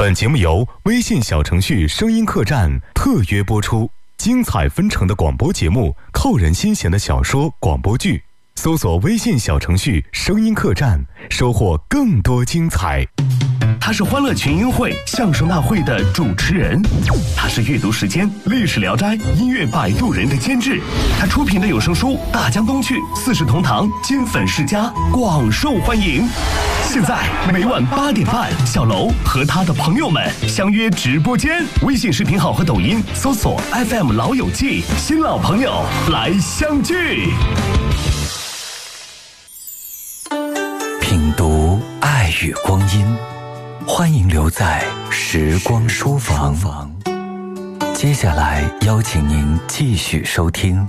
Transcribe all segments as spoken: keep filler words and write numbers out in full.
本节目由微信小程序声音客栈特约播出，精彩纷呈的广播节目，扣人心弦的小说广播剧，搜索微信小程序声音客栈，收获更多精彩。 他是欢乐群英会相声大会的主持人，他是阅读时间历史聊斋音乐摆渡人的监制，他出品的有声书《大江东去》四世同堂金粉世家广受欢迎。现在每晚八点半，小楼和他的朋友们相约直播间，微信视频号和抖音搜索 F M 老友记，新老朋友来相聚。 品读爱与光阴，欢迎留在时光书房。接下来邀请您继续收听。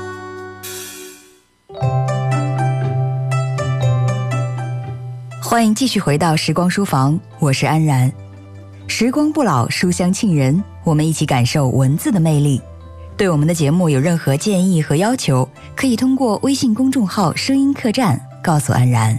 欢迎继续回到时光书房，我是安然。时光不老，书香沁人，我们一起感受文字的魅力。对我们的节目有任何建议和要求，可以通过微信公众号声音客栈告诉安然。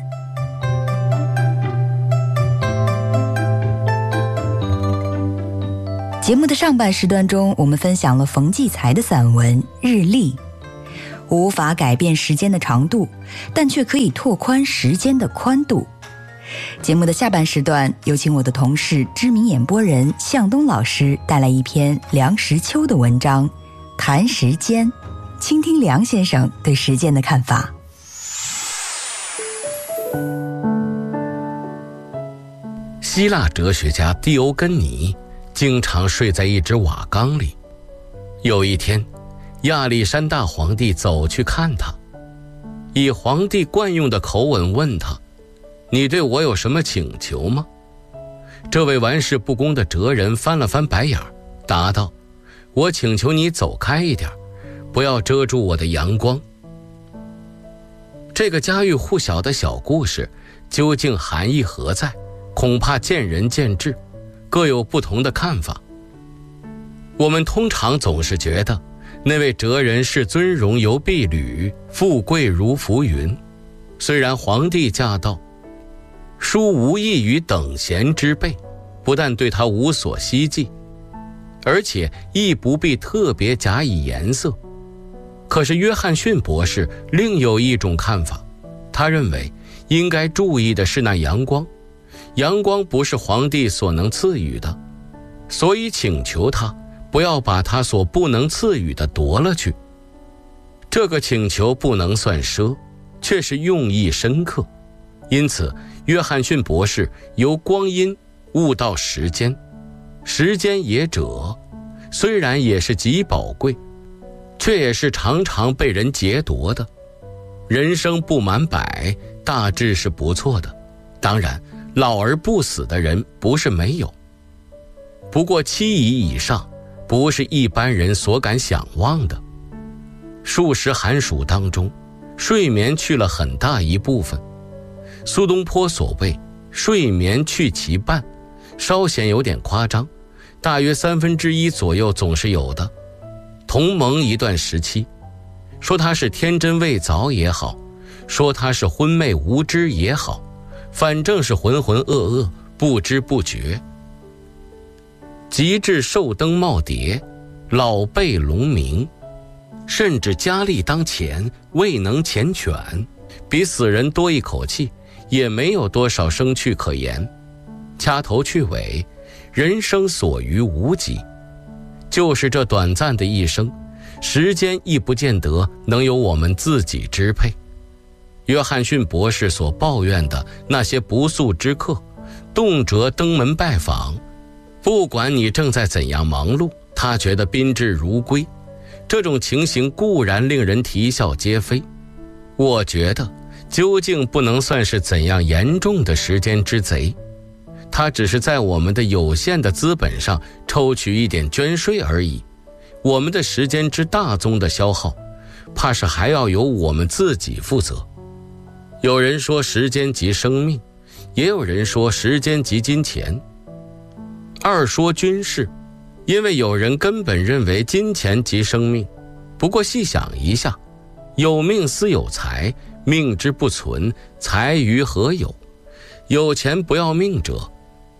节目的上半时段中，我们分享了冯骥才的散文《日历》。无法改变时间的长度，但却可以拓宽时间的宽度。节目的下半时段，有请我的同事知名演播人向东老师带来一篇梁实秋的文章《谈时间》，倾听梁先生对时间的看法。 希腊哲学家狄欧根尼经常睡在一只瓦缸里。有一天，亚历山大皇帝走去看他，以皇帝惯用的口吻问他：“你对我有什么请求吗？”这位玩世不恭的哲人翻了翻白眼，答道：“我请求你走开一点，不要遮住我的阳光。”这个家喻户晓的小故事究竟含义何在？恐怕见仁见智，各有不同的看法。我们通常总是觉得那位哲人是尊荣犹敝履，富贵如浮云。虽然皇帝驾到，殊无异于等闲之辈，不但对他无所希冀，而且亦不必特别假以颜色。可是约翰逊博士另有一种看法，他认为应该注意的是那阳光，阳光不是皇帝所能赐予的，所以请求他不要把他所不能赐予的夺了去。这个请求不能算奢，却是用意深刻。因此约翰逊博士由光阴悟到时间，时间也者，虽然也是极宝贵，却也是常常被人劫夺的。人生不满百，大致是不错的，当然老而不死的人不是没有，不过七乙以上不是一般人所敢想望的。数十寒暑当中，睡眠去了很大一部分。苏东坡所谓睡眠去其半，稍显有点夸张，大约三分之一左右总是有的。同盟一段时期，说他是天真未早也好，说他是昏昧无知也好，反正是浑浑噩噩，不知不觉。及至寿登耄耋，老辈龙鸣，甚至佳丽当前，未能缱绻，比死人多一口气，也没有多少生趣可言。掐头去尾，人生所余无几。就是这短暂的一生，时间亦不见得能由我们自己支配。约翰逊博士所抱怨的那些不速之客，动辄登门拜访，不管你正在怎样忙碌，他觉得宾至如归。这种情形固然令人啼笑皆非，我觉得究竟不能算是怎样严重的时间之贼，他只是在我们的有限的资本上抽取一点捐税而已。我们的时间之大宗的消耗，怕是还要由我们自己负责。有人说时间即生命，也有人说时间即金钱。二说均是，因为有人根本认为金钱即生命。不过细想一下，有命思有财，命之不存，财于何有？有钱不要命者，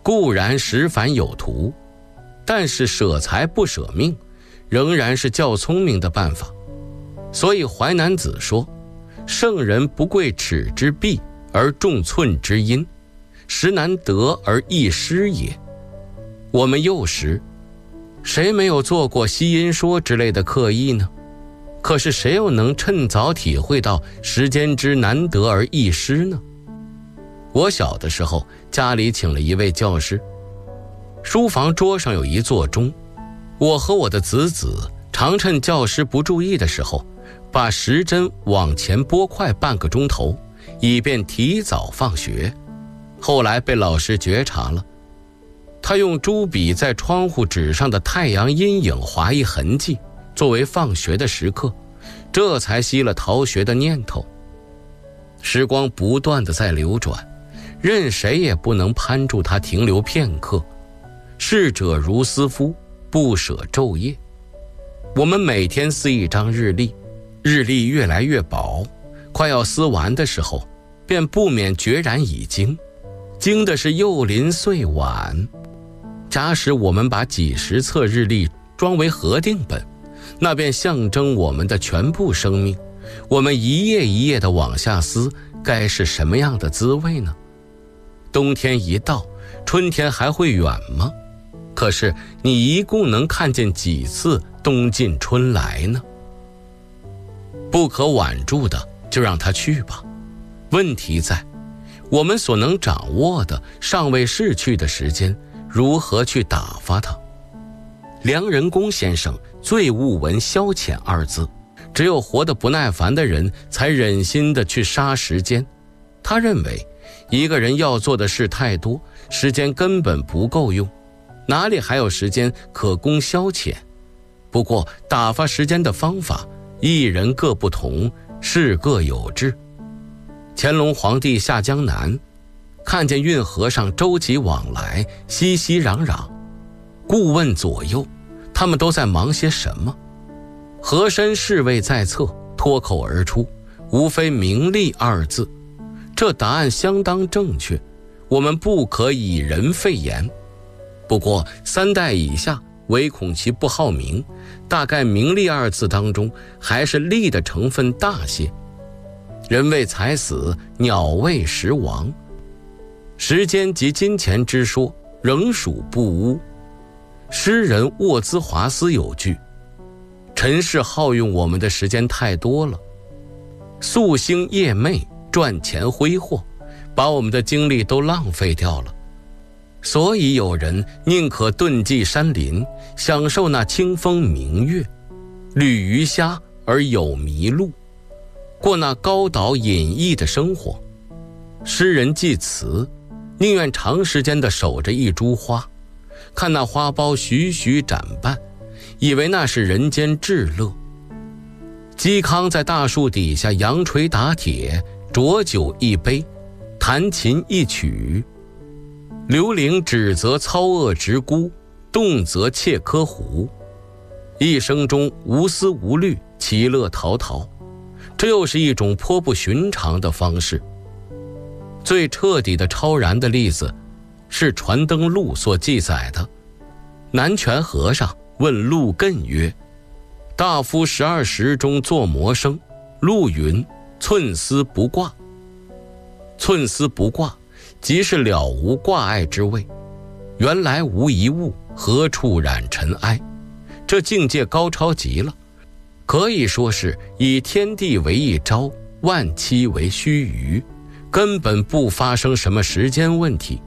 固然识凡有图，但是舍财不舍命仍然是较聪明的办法。所以淮南子说，圣人不贵尺之璧而重寸之阴，实难得而易失也。我们幼时谁没有做过吸阴说之类的刻意呢？可是谁又能趁早体会到时间之难得而易失呢？我小的时候家里请了一位教师，书房桌上有一座钟，我和我的子子常趁教师不注意的时候，把时针往前拨快半个钟头，以便提早放学。后来被老师觉察了，他用朱笔在窗户纸上的太阳阴影划一痕迹，作为放学的时刻，这才熄了逃学的念头。时光不断地在流转，任谁也不能攀住它停留片刻。逝者如斯夫，不舍昼夜。我们每天撕一张日历，日历越来越薄，快要撕完的时候，便不免决然已经，经的是又临岁晚。假使我们把几十册日历装为核定本，那便象征我们的全部生命。我们一页一页地往下撕，该是什么样的滋味呢？冬天一到，春天还会远吗？可是你一共能看见几次冬尽春来呢？不可挽住的就让它去吧。问题在我们所能掌握的尚未逝去的时间，如何去打发它？梁仁公先生最恶闻消遣二字，只有活得不耐烦的人才忍心的去杀时间。他认为一个人要做的事太多，时间根本不够用，哪里还有时间可供消遣？不过打发时间的方法一人各不同，事各有志。乾隆皇帝下江南，看见运河上舟楫往来，熙熙攘攘，顾问左右，他们都在忙些什么？和珅侍卫在侧，脱口而出，无非名利二字。这答案相当正确，我们不可以人废言。不过三代以下，唯恐其不好名，大概名利二字当中还是利的成分大些。人为财死，鸟为食亡，时间及金钱之说仍属不污。诗人沃兹华斯有句：尘世耗用我们的时间太多了，夙兴夜寐，赚钱挥霍，把我们的精力都浪费掉了。所以有人宁可遁迹山林，享受那清风明月，旅鱼虾而有迷路，过那高岛隐逸的生活。诗人济慈宁愿长时间地守着一株花，看那花苞徐徐展瓣，以为那是人间至乐。嵇康在大树底下扬锤打铁，浊酒一杯，弹琴一曲。刘伶指责操恶直孤，动则窃柯胡。一生中无思无虑，其乐陶陶。这又是一种颇不寻常的方式。最彻底的超然的例子是《传灯录》所记载的。南泉和尚问陆艮曰：大夫十二时中作魔生。陆云：寸丝不挂。寸丝不挂即是了无挂碍之谓，原来无一物，何处染尘埃？这境界高超极了，可以说是以天地为一朝，万期为须臾，根本不发生什么时间问题。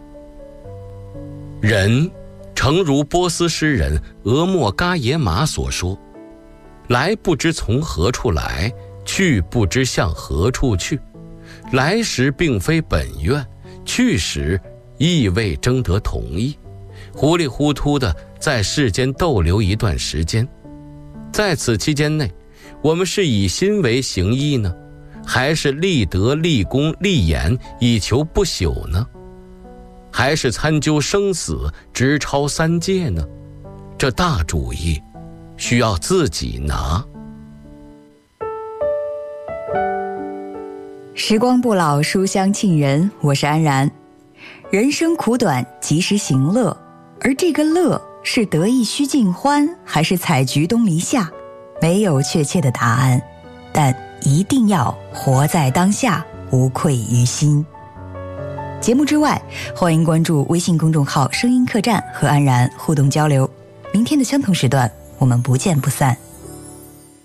人诚如波斯诗人俄莫嘎耶马所说：来不知从何处来，去不知向何处去。来时并非本愿，去时亦未征得同意，糊里糊涂的在世间逗留一段时间。在此期间内，我们是以心为行义呢，还是立德立功立言以求不朽呢？还是参究生死直超三界呢？这大主意需要自己拿。 时光不老，书香沁人，我是安然。 人生苦短，及时行乐，而这个乐是得意须尽欢，还是采菊东篱下，没有确切的答案，但一定要活在当下，无愧于心。节目之外，欢迎关注微信公众号声音客栈和安然互动交流。明天的相同时段，我们不见不散。